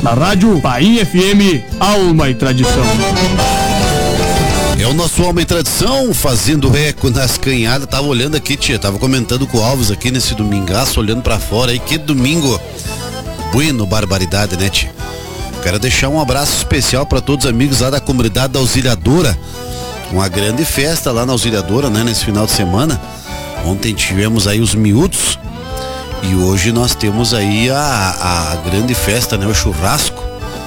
Na Rádio Bahia FM, Alma e Tradição. É o nosso Alma e Tradição, fazendo eco nas canhadas. Tava olhando aqui, tia, tava comentando com o Alves aqui nesse domingaço, olhando pra fora aí, que domingo bueno, barbaridade, né, tia? Quero deixar um abraço especial para todos os amigos lá da comunidade da Auxiliadora. Uma grande festa lá na Auxiliadora, né, nesse final de semana. Ontem tivemos aí os miúdos e hoje nós temos aí a grande festa, né, o churrasco.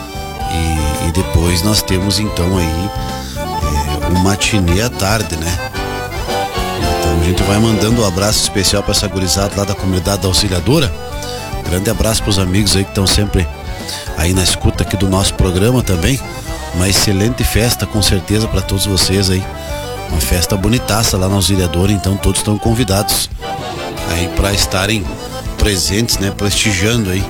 E depois nós temos então aí um matinê à tarde, né? Então a gente vai mandando um abraço especial para essa gurizada lá da comunidade da Auxiliadora. Grande abraço para os amigos aí que estão sempre aí na escuta aqui do nosso programa também. Uma excelente festa com certeza para todos vocês aí. Uma festa bonitaça lá na Auxiliadora, então todos estão convidados aí para estarem presentes, né? Prestigiando aí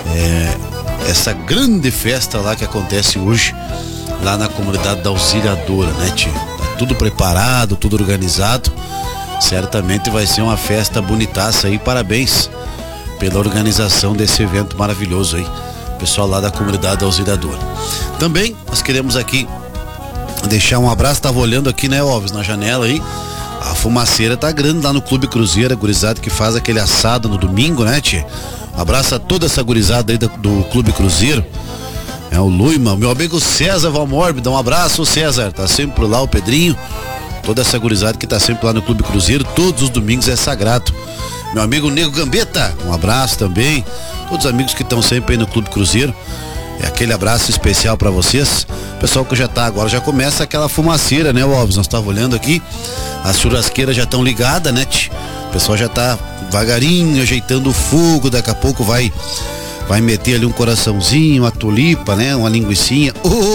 essa grande festa lá que acontece hoje lá na comunidade da Auxiliadora, né, tia? Tá tudo preparado, tudo organizado. Certamente vai ser uma festa bonitaça aí. Parabéns pela organização desse evento maravilhoso aí, pessoal lá da comunidade da Auxiliadora. Também nós queremos aqui deixar um abraço. Tava olhando aqui, né, Alves, na janela aí, a fumaceira tá grande lá no Clube Cruzeiro, a gurizada que faz aquele assado no domingo, né, tia? Um abraço a toda essa gurizada aí do Clube Cruzeiro. É o Luima, meu amigo César Valmorbe, dá um abraço, César, tá sempre por lá, o Pedrinho, toda essa gurizada que tá sempre lá no Clube Cruzeiro, todos os domingos é sagrado. Meu amigo Nego Gambetta, um abraço também, todos os amigos que estão sempre aí no Clube Cruzeiro, aquele abraço especial pra vocês. Pessoal que já tá agora, já começa aquela fumaceira, né, Alves? Nós tava olhando aqui, as churrasqueiras já estão ligadas, né, tch? O pessoal já tá devagarinho ajeitando o fogo, daqui a pouco vai meter ali um coraçãozinho, uma tulipa, né? Uma linguicinha.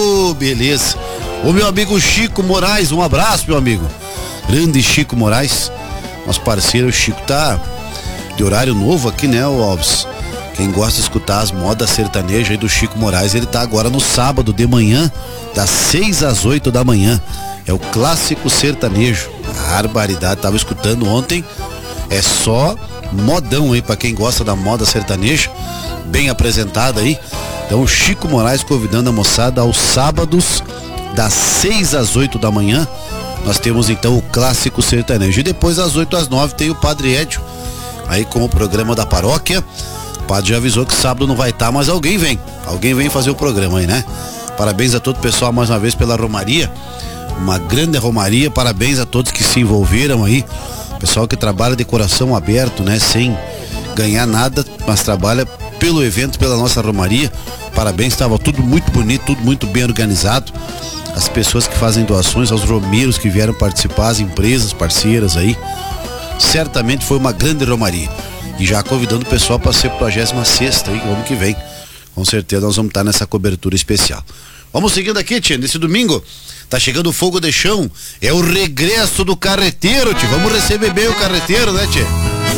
Beleza. O meu amigo Chico Moraes, um abraço, meu amigo. Grande Chico Moraes. Nosso parceiro, o Chico tá de horário novo aqui, né, Alves? Quem gosta de escutar as modas sertanejas aí do Chico Moraes, ele tá agora no sábado de manhã, das 6 às 8 da manhã. É o clássico sertanejo. Barbaridade, tava escutando ontem. É só modão aí pra quem gosta da moda sertaneja. Bem apresentada aí. Então o Chico Moraes convidando a moçada aos sábados das 6 às 8 da manhã. Nós temos então o clássico sertanejo. E depois às 8 às 9 tem o Padre Edio aí com o programa da paróquia. O padre já avisou que sábado não vai estar, mas alguém vem fazer o programa aí, né? Parabéns a todo o pessoal mais uma vez pela romaria, uma grande romaria. Parabéns a todos que se envolveram aí, pessoal que trabalha de coração aberto, né? Sem ganhar nada, mas trabalha pelo evento, pela nossa romaria. Parabéns, estava tudo muito bonito, tudo muito bem organizado. As pessoas que fazem doações, aos romeiros que vieram participar, as empresas parceiras aí. Certamente foi uma grande romaria. E já convidando o pessoal para ser 46ª aí, ano que vem. Com certeza nós vamos estar nessa cobertura especial. Vamos seguindo aqui, tia, nesse domingo tá chegando o fogo de chão. É o regresso do carreteiro, tia. Vamos receber bem o carreteiro, né, tia?